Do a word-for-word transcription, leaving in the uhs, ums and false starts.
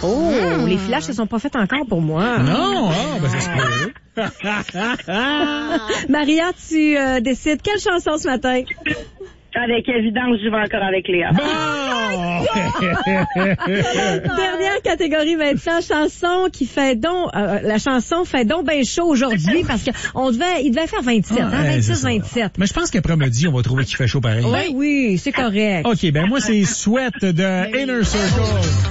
Oh, mmh. Les filages se sont pas faits encore pour moi. Non, ah, ben ça se peut. Maria, tu euh, décides quelle chanson ce matin? Avec évidence, je vais encore avec Léa. Bon! Dernière catégorie maintenant, chanson qui fait donc, euh, la chanson fait donc bien chaud aujourd'hui parce que on devait, il devait faire vingt-sept, ah, hein, vingt-six, vingt-sept. Mais je pense qu'après-midi, on va trouver qu'il fait chaud pareil. Oui, oui, c'est correct. OK, ben moi, c'est Sweat de Inner Circle.